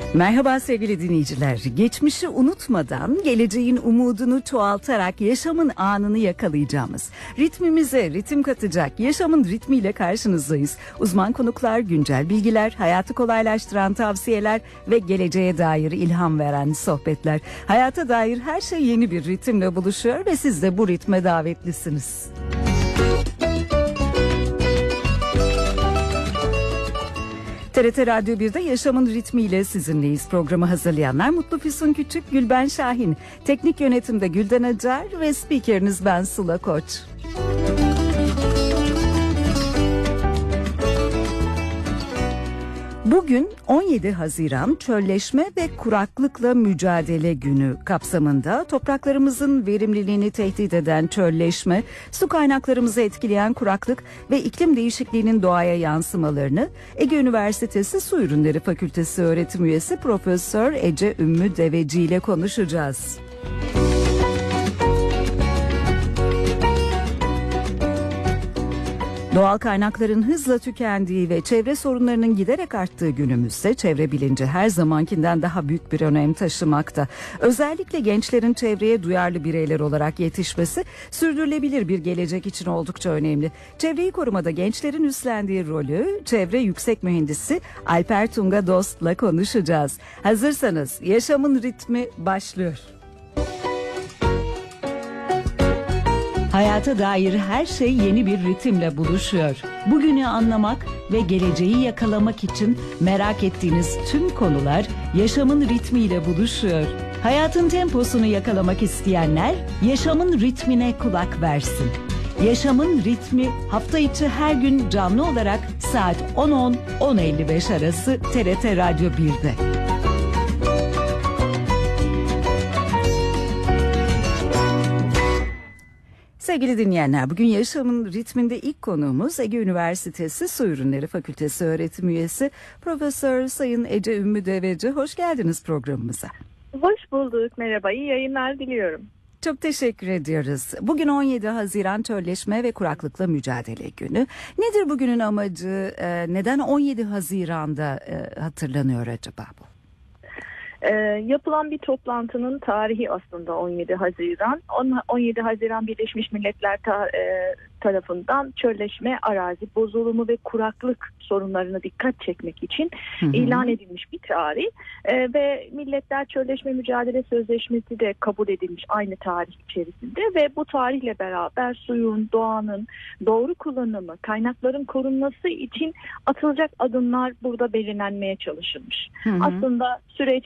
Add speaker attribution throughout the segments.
Speaker 1: Merhaba sevgili dinleyiciler. Geçmişi unutmadan, geleceğin umudunu çoğaltarak yaşamın anını yakalayacağımız, ritmimize ritim katacak yaşamın ritmiyle karşınızdayız. Uzman konuklar, güncel bilgiler, hayatı kolaylaştıran tavsiyeler ve geleceğe dair ilham veren sohbetler. Hayata dair her şey yeni bir ritimle buluşuyor ve siz de bu ritme davetlisiniz. TRT Radyo 1'de Yaşamın Ritmiyle sizinleyiz. Programı hazırlayanlar Mutlu Füsun Küçük, Gülben Şahin. Teknik yönetimde Gülden Acar ve spikeriniz ben Sıla Koç. Bugün 17 Haziran Çölleşme ve Kuraklıkla Mücadele Günü kapsamında topraklarımızın verimliliğini tehdit eden çölleşme, su kaynaklarımızı etkileyen kuraklık ve iklim değişikliğinin doğaya yansımalarını Ege Üniversitesi Su Ürünleri Fakültesi öğretim üyesi Profesör Ece Ümmü Deveci ile konuşacağız. Doğal kaynakların hızla tükendiği ve çevre sorunlarının giderek arttığı günümüzde çevre bilinci her zamankinden daha büyük bir önem taşımakta. Özellikle gençlerin çevreye duyarlı bireyler olarak yetişmesi sürdürülebilir bir gelecek için oldukça önemli. Çevreyi korumada gençlerin üstlendiği rolü Çevre Yüksek Mühendisi Alper Tunga Dost'la konuşacağız. Hazırsanız yaşamın ritmi başlıyor. Hayata dair her şey yeni bir ritimle buluşuyor. Bugünü anlamak ve geleceği yakalamak için merak ettiğiniz tüm konular yaşamın ritmiyle buluşuyor. Hayatın temposunu yakalamak isteyenler yaşamın ritmine kulak versin. Yaşamın ritmi hafta içi her gün canlı olarak saat 10.10-10.55 arası TRT Radyo 1'de. Sevgili dinleyenler, bugün Yaşamın Ritminde ilk konuğumuz Ege Üniversitesi Su Ürünleri Fakültesi öğretim üyesi Profesör Sayın Ece Ümmü Deveci. Hoş geldiniz programımıza.
Speaker 2: Hoş bulduk, merhaba, iyi yayınlar diliyorum.
Speaker 1: Çok teşekkür ediyoruz. Bugün 17 Haziran Çölleşme ve Kuraklıkla Mücadele Günü. Nedir bugünün amacı? Neden 17 Haziran'da hatırlanıyor acaba bu?
Speaker 2: Yapılan bir toplantının tarihi aslında 17 Haziran. 17 Haziran Birleşmiş Milletler tarafından çölleşme, arazi bozulumu ve kuraklık sorunlarına dikkat çekmek için ilan edilmiş bir tarih. Ve Milletler Çölleşme Mücadele Sözleşmesi de kabul edilmiş aynı tarih içerisinde ve bu tarihle beraber suyun, doğanın doğru kullanımı, kaynakların korunması için atılacak adımlar burada belirlenmeye çalışılmış. Aslında süreç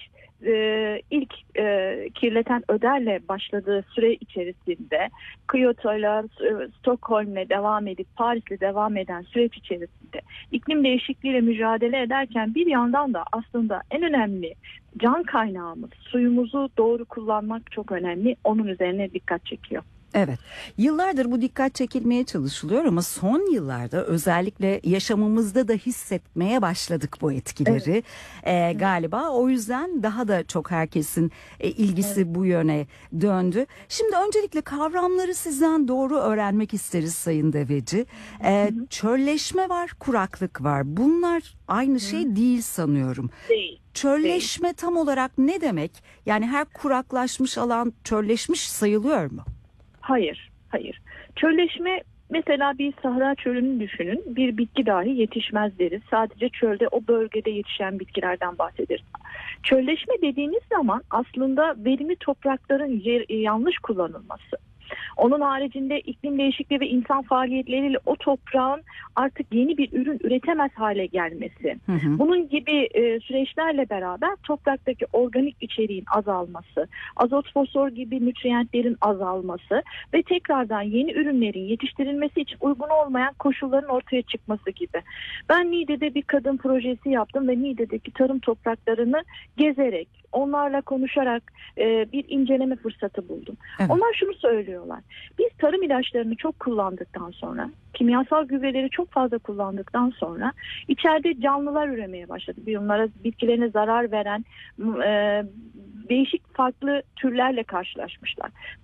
Speaker 2: ilk kirleten öderle başladığı süre içerisinde Kyoto'yla, Stockholm'le devam edip Paris'le devam eden süreç içerisinde iklim değişikliğiyle mücadele ederken bir yandan da aslında en önemli can kaynağımız suyumuzu doğru kullanmak çok önemli. Onun üzerine dikkat çekiyor.
Speaker 1: Evet, yıllardır bu dikkat çekilmeye çalışılıyor ama son yıllarda özellikle yaşamımızda da hissetmeye başladık bu etkileri. Galiba o yüzden daha da çok herkesin ilgisi bu yöne döndü. Şimdi öncelikle kavramları sizden doğru öğrenmek isteriz Sayın Deveci. Çölleşme var, kuraklık var. Bunlar aynı şey değil sanıyorum.
Speaker 2: Değil.
Speaker 1: Çölleşme tam olarak ne demek? Yani her kuraklaşmış alan çölleşmiş sayılıyor mu?
Speaker 2: Hayır. Çölleşme, mesela bir sahra çölünü düşünün. Bir bitki dahi yetişmez deriz. Sadece çölde, o bölgede yetişen bitkilerden bahsederiz. Çölleşme dediğiniz zaman aslında verimli toprakların yanlış kullanılması. Onun haricinde iklim değişikliği ve insan faaliyetleriyle o toprağın artık yeni bir ürün üretemez hale gelmesi. Bunun gibi süreçlerle beraber topraktaki organik içeriğin azalması, azot, fosfor gibi nütriyentlerin azalması ve tekrardan yeni ürünlerin yetiştirilmesi için uygun olmayan koşulların ortaya çıkması gibi. Ben Niğde'de bir kadın projesi yaptım ve Niğde'deki tarım topraklarını gezerek, onlarla konuşarak bir inceleme fırsatı buldum. Evet. Onlar şunu söylüyorlar. Biz tarım ilaçlarını çok kullandıktan sonra, kimyasal gübreleri çok fazla kullandıktan sonra içeride canlılar üremeye başladı. Bunlara, bitkilerine zarar veren değişik farklı türlerle karşılaşmışlar.